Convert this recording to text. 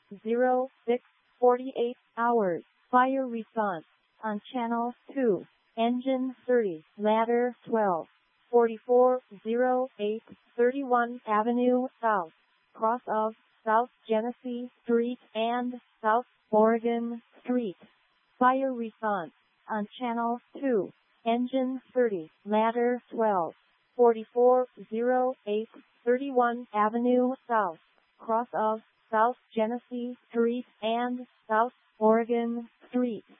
48 hours. Fire response on Channel 2. Engine 30, ladder 12, 4408, 31 Avenue South, cross of South Genesee Street and South Oregon Street. Fire response on Channel 2. Engine 30, ladder 12, 4408, 31 Avenue South, cross of South Genesee Street and South Oregon Street.